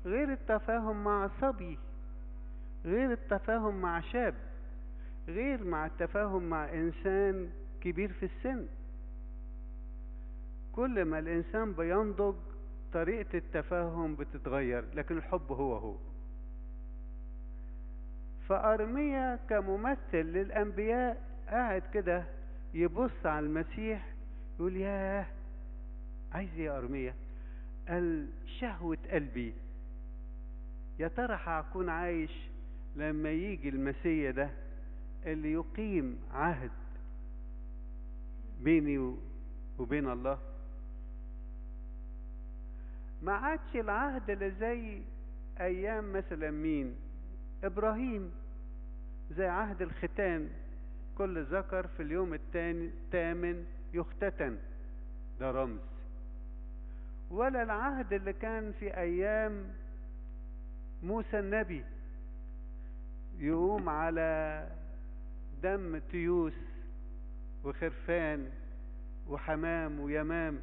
غير التفاهم مع صبي، غير التفاهم مع شاب، غير مع التفاهم مع إنسان كبير في السن. كل ما الإنسان بينضج طريقة التفاهم بتتغير، لكن الحب هو هو. فأرميا كممثل للأنبياء قاعد كده يبص على المسيح يقول ياه، عايز ايه يا أرميا؟ قال شهوة قلبي، يا ترى هكون عايش لما يجي المسيح ده اللي يقيم عهد بيني وبين الله. ما عادش العهد اللي زي ايام مثلا مين؟ ابراهيم، زي عهد الختان، كل ذكر في اليوم الثامن يختتن، ده رمز. ولا العهد اللي كان في ايام موسى النبي، يقوم على دم تيوس وخرفان وحمام ويمام،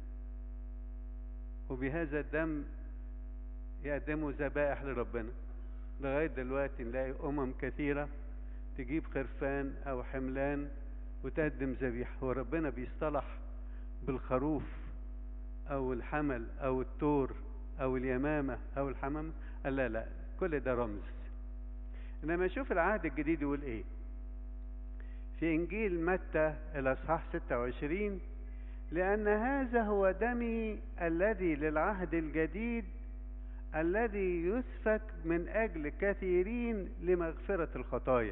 وبهذا الدم يقدموا ذبائح لربنا. لغاية دلوقتي نلاقي كثيرة تجيب خرفان أو حملان وتقدم ذبيحة، وربنا بيصطلح بالخروف أو الحمل أو التور أو اليمامة أو الحمام؟ قال لا لا، كل ده رمز. إنما شوف العهد الجديد يقول إيه في إنجيل متى الأصحاح 26: لأن هذا هو دمي الذي للعهد الجديد الذي يسفك من أجل كثيرين لمغفرة الخطايا.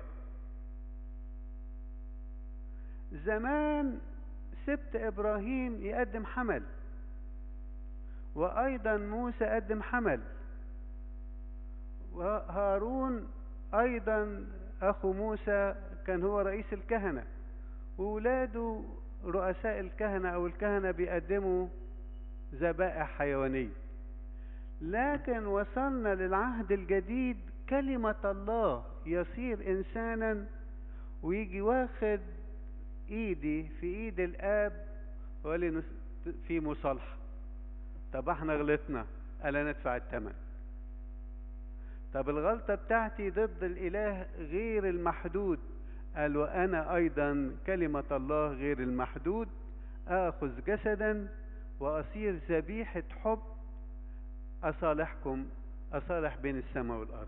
زمان سبت إبراهيم يقدم حمل، وأيضا موسى قدم حمل، وهارون أيضا أخو موسى كان هو رئيس الكهنة، وولاده رؤساء الكهنة أو الكهنة بيقدموا ذبائح حيوانية. لكن وصلنا للعهد الجديد، كلمة الله يصير إنسانا ويجي واخد إيدي في إيد الآب وقال في مصالحة. طب احنا غلطنا، قال أنا ندفع الثمن. طب الغلطة بتاعتي ضد الإله غير المحدود، قال وأنا أيضا كلمة الله غير المحدود آخذ جسدا وأصير ذبيحة حب أصالحكم، أصالح بين السماء والأرض.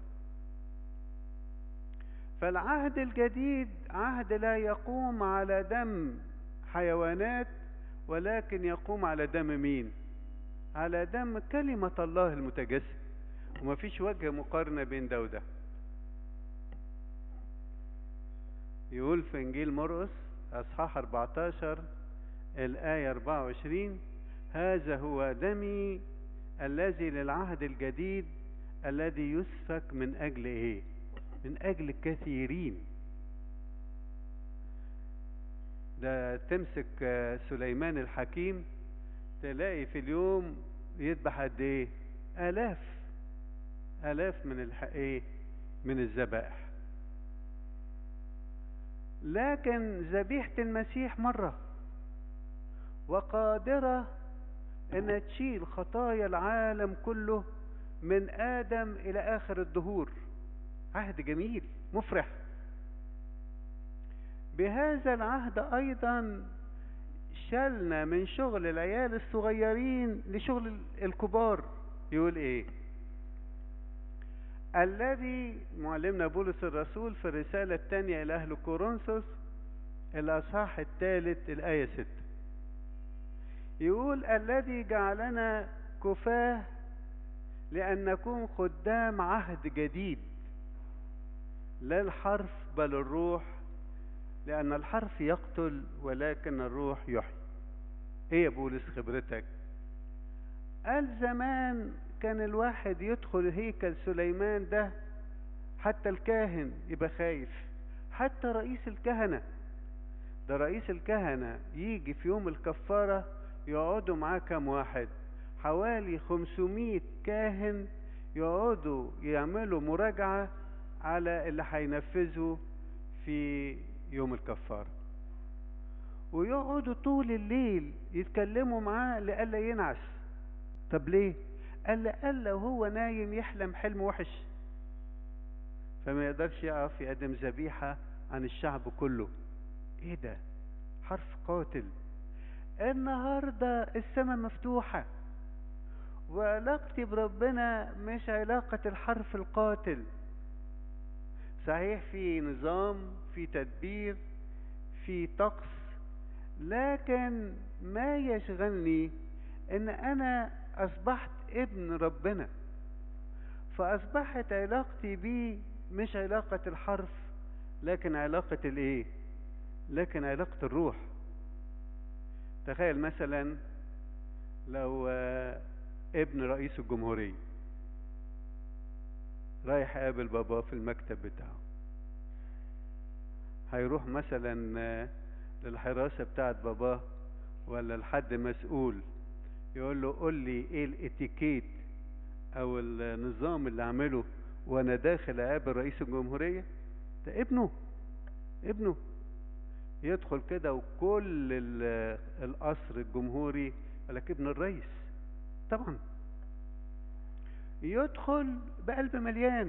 فالعهد الجديد عهد لا يقوم على دم حيوانات، ولكن يقوم على دم مين؟ على دم كلمة الله المتجسد. ومفيش وجه مقارنة بين ده وده. يقول في إنجيل مرقس أصحاح 14 الآية 24: هذا هو دمي الذي للعهد الجديد الذي يسفك من أجل إيه؟ من أجل كثيرين. ده تمسك سليمان الحكيم تلاقي في اليوم يذبح قد إيه؟ آلاف من إيه؟ من الذبائح. لكن ذبيحة المسيح مرة وقادرة أن تشيل خطايا العالم كله من آدم إلى آخر الدهور. عهد جميل مفرح. بهذا العهد أيضا شلنا من شغل العيال الصغيرين لشغل الكبار. يقول إيه؟ الذي معلمنا بولس الرسول في الرسالة الثانية إلى أهل كورنثوس الأصحاح 3 الآية 6 يقول الذي جعلنا كفاه لأن نكون خدام عهد جديد، لا الحرف بل الروح، لأن الحرف يقتل ولكن الروح يحيي. إيه يا بولس خبرتك؟ قال زمان كان الواحد يدخل هيكل سليمان ده حتى الكاهن يبقى خايف، حتى رئيس الكهنة. ده رئيس الكهنة يجي في يوم الكفارة يقعدوا معاه كام واحد؟ حوالي 500 كاهن يقعدوا يعملوا مراجعة على اللي هينفذه في يوم الكفارة، ويقعدوا طول الليل يتكلموا معاه لئلا ينعس. طب ليه؟ قال لو هو نايم يحلم حلم وحش، فما يقدرش يقف يقدم ذبيحة عن الشعب كله. ايه ده؟ حرف قاتل. النهاردة السماء مفتوحة، وعلاقتي بربنا مش علاقة الحرف القاتل. صحيح في نظام، في تدبير، في طقس، لكن ما يشغلني ان انا اصبحت ابن ربنا، فاصبحت علاقتي بيه مش علاقة الحرف، لكن علاقة الايه؟ لكن علاقة الروح. تخيل مثلا لو ابن رئيس الجمهورية رايح يقابل باباه في المكتب بتاعه، هيروح مثلا للحراسة بتاعت باباه ولا لحد مسؤول يقول له قول لي ايه الاتيكيت او النظام اللي اعمله وانا داخل اقابل رئيس الجمهورية؟ ده ابنه يدخل كده وكل القصر الجمهوري لك ابن الرئيس طبعا، يدخل بقلب مليان.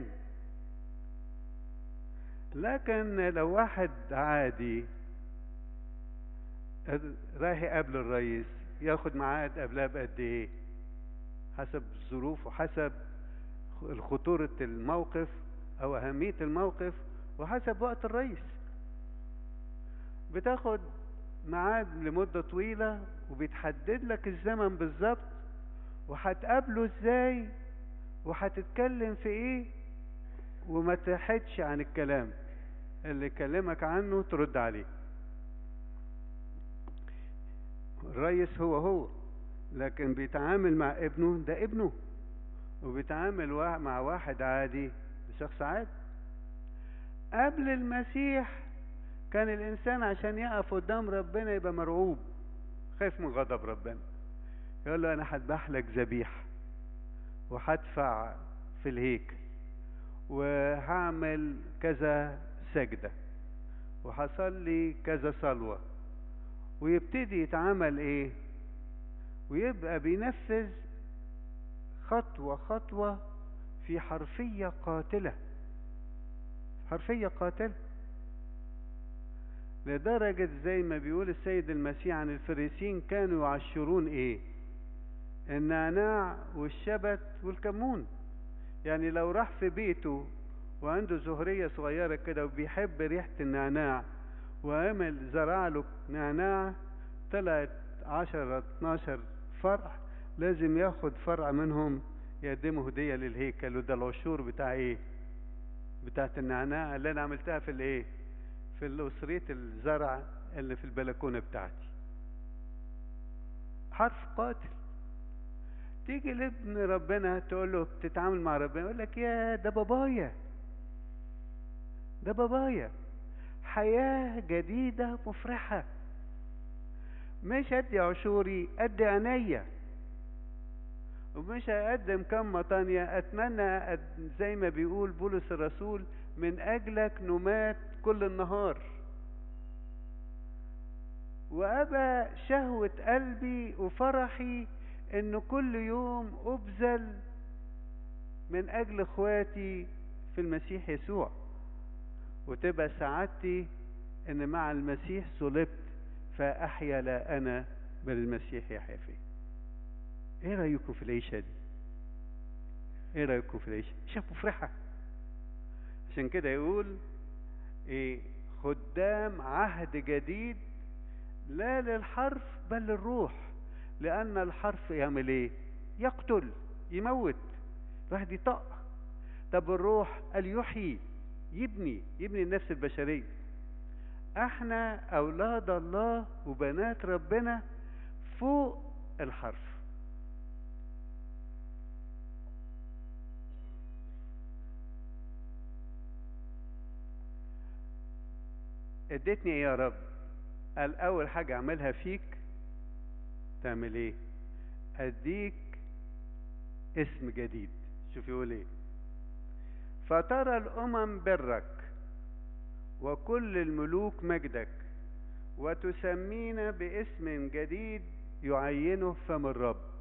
لكن لو واحد عادي رايح يقابل الرئيس، ياخد ميعاد قبلها بقد ايه؟ حسب الظروف وحسب خطورة الموقف او اهمية الموقف وحسب وقت الرئيس. بتاخد ميعاد لمدة طويلة وبيتحدد لك الزمن بالظبط، وهتقابله ازاي وهتتكلم في ايه، وما تحدش عن الكلام اللي يكلمك عنه ترد عليه. الرئيس هو لكن بيتعامل مع ابنه، ده ابنه، وبيتعامل مع واحد عادي، شخص عادي. قبل المسيح كان الانسان عشان يقف قدام ربنا يبقى مرعوب، خايف من غضب ربنا. يقول له انا هذبح لك ذبيحه وهدفع في الهيكل وهعمل كذا سجده وهصلي كذا صلوه، ويبتدي يتعامل ايه، ويبقى بينفذ خطوه خطوه في حرفيه قاتله، حرفيه قاتله، لدرجة زي ما بيقول السيد المسيح عن الفريسين كانوا يعشرون ايه؟ النعناع والشبت والكمون. يعني لو راح في بيته وعنده زهرية صغيرة كده وبيحب ريحة النعناع وعمل زرع له نعناع، طلعت 10-12 فرع، لازم ياخد فرع منهم يقدمه هدية للهيكل، وده العشور بتاع ايه؟ بتاعت النعناع اللي انا عملتها في الايه؟ في الأسرية الزرع اللي في البلكونة بتاعتي. حرف قاتل. تيجي لابن ربنا تقول له بتتعامل مع ربنا، يقول لك يا ده بابايا، ده بابايا، حياة جديدة مفرحة، مش ادي عشوري، ادي عينيا، ومش هقدم كم مطانية. اتمنى زي ما بيقول بولس الرسول من اجلك نمات كل النهار، وابى شهوة قلبي وفرحي ان كل يوم ابذل من اجل اخواتي في المسيح يسوع، وتبقى سعادتي ان مع المسيح صلبت فاحيا لا انا بل المسيح يحيا فيا. ايه رايكم في العيشه دي؟ ايه رايكم في العيشه؟ عيشه مفرحه. عشان كده يقول ايه؟ خدام عهد جديد لا للحرف بل للروح، لان الحرف يعمل ايه؟ يقتل، يموت، الواحد يطق. طب الروح قال يحيي، يبني النفس البشريه. احنا اولاد الله وبنات ربنا فوق الحرف. اديتني ايه يا رب؟ قال اول حاجة اعملها فيك تعمل ايه؟ اديك اسم جديد. شوف يقول ايه؟ فترى الامم برك وكل الملوك مجدك وتسمينا باسم جديد يعينه فم الرب.